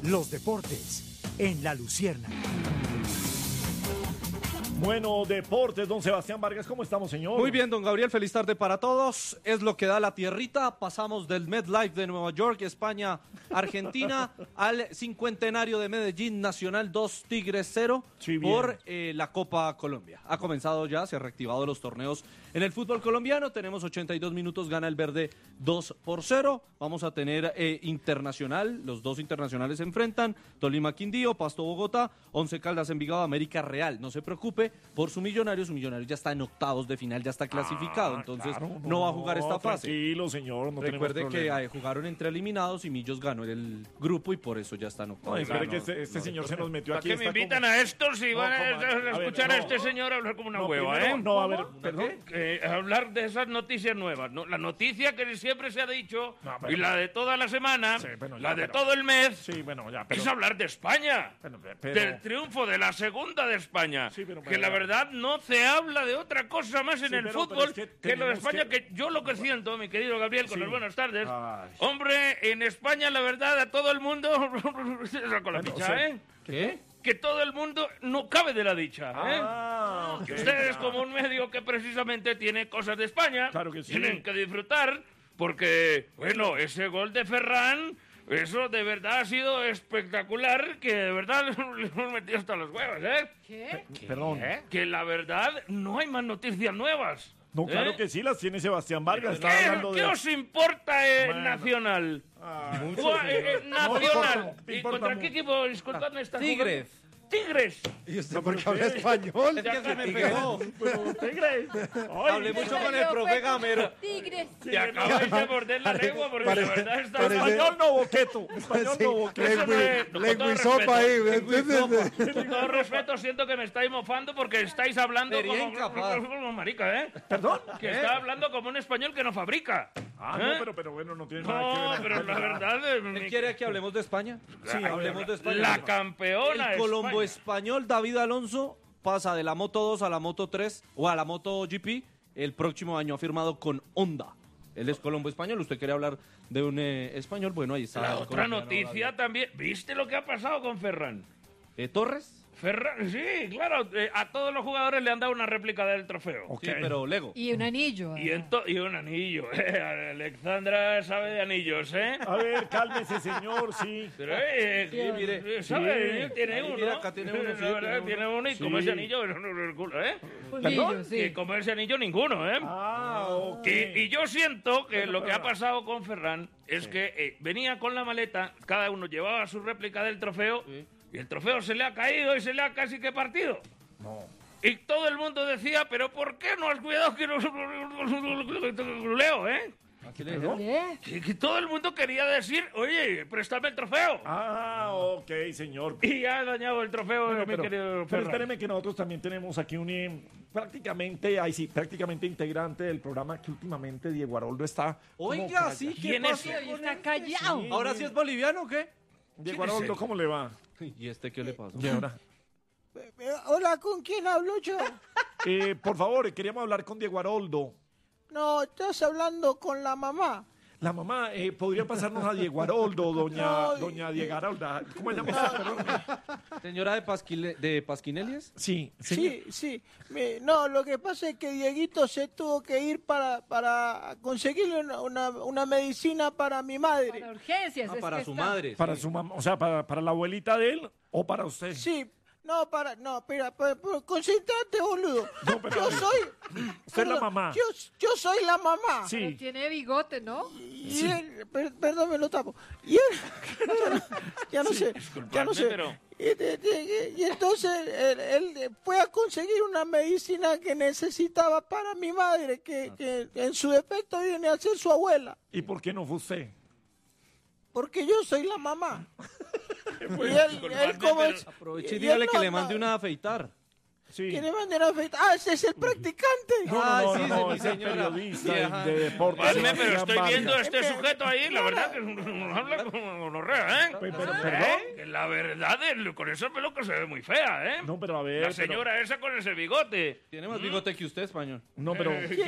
los deportes en La Luciérnaga. Bueno, deportes, don Sebastián Vargas, ¿cómo estamos, señor? Muy bien, don Gabriel, feliz tarde para todos. Es lo que da la tierrita. Pasamos del MetLife de Nueva York, España, Argentina, al cincuentenario de Medellín, Nacional 2, Tigres 0, Sí, por la Copa Colombia. Ha comenzado ya, se han reactivado los torneos en el fútbol colombiano. Tenemos 82 minutos, gana el verde 2-0. Vamos a tener internacional, los dos internacionales se enfrentan. Tolima Quindío, Pasto Bogotá, Once Caldas Envigado, América Real. No se preocupe por su millonario ya está en octavos de final, ya está clasificado, entonces claro, no va a jugar esta fase. Tranquilo, señor, no Recuerde tenemos que problema. jugaron entre eliminados y Millos ganó el grupo y por eso ya está en No, octavos. espere que este señor se nos metió ¿Para aquí. qué me está invitan como- a estos si No, van ¿cómo? a escuchar a no. este señor hablar como una No, hueva, primero, eh? no, a ver, perdón. Hablar de esas noticias nuevas, ¿no? La noticia que siempre se ha dicho, No, pero- y la de toda la semana, Sí, bueno, ya, la de pero- todo el mes, Sí, bueno, ya, pero... es hablar de España. Pero- Del triunfo de la segunda de España. Sí, pero- que la verdad no se habla de otra cosa más en Sí, el pero fútbol es que que lo de tenemos España, que- que yo lo que siento, mi querido Gabriel, con Sí. las buenas tardes. Ay. Hombre, en España la verdad a todo el mundo... Saco la Bueno, picha, o sea, ¿eh? ¿Qué? Que todo el mundo no cabe de la dicha, ¿eh? Ah, ok, Que ustedes, ya. como un medio que precisamente tiene cosas de España, Claro que sí. tienen que disfrutar, porque, bueno, ese gol de Ferran, eso de verdad ha sido espectacular, que de verdad le hemos metido hasta los huevos, ¿eh? ¿Qué? Perdón. Que la verdad no hay más noticias nuevas. No, claro ¿eh? que sí, las tiene Sebastián Vargas. Estaba hablando ¿Qué de... os importa Bueno. Nacional? Ay, Nacional. me ¿Y importa contra mu- qué equipo? Disculpadme, está Tigres. jugando? ¡Tigres! ¿Y usted No, por pero qué habla ¿qué? español? Es Ya que se me Tigres. pegó. Pero, Tigres. Ay, Hablé mucho con el profe Gamero. Tigres. Te acabáis de morder la lengua porque la verdad está... Español no boqueto. Español no boqueto. Eso no es- con todo Lengüisopa ahí, respeto, con todo respeto, siento que me estáis mofando porque estáis hablando Sería como, incapaz. como marica, ¿eh? ¿Perdón? Que está hablando como un español que no fabrica. Ah, ¿eh? no, pero bueno, no tiene nada que No, ver. pero la verdad... ¿Él quiere que hablemos de España? Sí, hablemos de España. La campeona El Colombo España. español David Alonso pasa de la Moto 2 a la Moto 3 o a la Moto GP. El próximo año ha firmado con Honda. Él es Colombo español. Usted quiere hablar de un español. Bueno, ahí está. La el otra colombiano noticia David. también. ¿Viste lo que ha pasado con Ferran? ¿Torres? Ferran, sí, claro. A todos los jugadores le han dado una réplica del trofeo. Ok. Sí, pero Lego. Y un anillo. Y un anillo. Alexandra sabe de anillos, ¿eh? A ver, cálmese, señor, sí. Pero, Sí, mire. ¿sabe? Sí. Tiene Ahí, uno. mira, acá tiene uno, sí, La verdad, tiene uno. tiene uno y Sí. como ese anillo, no, el culo, ¿eh? Un anillo, ¿Perdón? sí. Y como ese anillo, ninguno, ¿eh? Ah, ok. Y yo siento que lo que ha pasado con Ferran es que venía con la maleta, cada uno llevaba su réplica del trofeo y el trofeo se le ha caído y se le ha casi que partido. No. Y todo el mundo decía, pero ¿por qué no has cuidado que no leo, eh? ¿Qué? Que todo el mundo quería decir, oye, préstame el trofeo. Ah, ok, señor. Y ha dañado el trofeo, Bueno, mi querido pero Ferran. espéreme que nosotros también tenemos aquí un prácticamente integrante del programa que últimamente Diego Aroldo está. como Oiga, callado. sí, ¿qué ¿Quién es? pasó? Hoy está callado. Sí. ¿Ahora sí es boliviano o qué? Diego ¿Quién es Aroldo, él? ¿cómo le va? ¿Y este qué le pasó? Y ahora, Hola, ¿con quién hablo yo? por favor, queríamos hablar con Diego Aroldo. No, estás hablando con la mamá. La mamá, ¿podría pasarnos a Diego Aroldo, No, doña Diego Aroldo? ¿Cómo se llama usted? Perdón. ¿Señora de Pasquinelias? Sí, Sí. No, lo que pasa es que Dieguito se tuvo que ir para conseguirle una medicina para mi madre. Para urgencias. Ah, es para que su está- madre. Para sí. su mamá, o sea, para la abuelita de él o para usted. Sí. No, espera, concentrate, boludo. No, pero yo a ver. soy... Usted es la mamá. Yo soy la mamá. Sí. Pero tiene bigote, ¿no? Y él, perdón, me lo tapo. Y él, ya no sé. pero- Y entonces él fue a conseguir una medicina que necesitaba para mi madre, que en su defecto viene a ser su abuela, ¿Y por qué no fue usted? porque yo soy la mamá. Pues, Y él disculpadme, como pero- es... Aproveche y y dígale él que no- le mande una a afeitar. Sí. Que le manden a afeitar. Ah, ese es el practicante. Ay, sí, no, mi es el señora. periodista Sí, ajá. de deportes. Palme, pero Sebastián estoy Vargas. viendo a este sujeto ahí, la verdad que habla como gonorrea, ¿eh? Pero, ¿Eh? perdón. Que la verdad, con esa peluca se ve muy fea, ¿eh? No, pero a ver. La señora esa con ese bigote. Tiene más bigote que usted, español. No, pero.